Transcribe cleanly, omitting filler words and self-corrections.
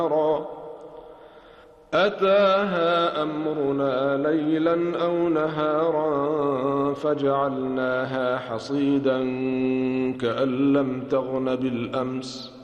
أتاها أمرنا ليلا أو نهارا فجعلناها حصيدا كأن لم تغن بالأمس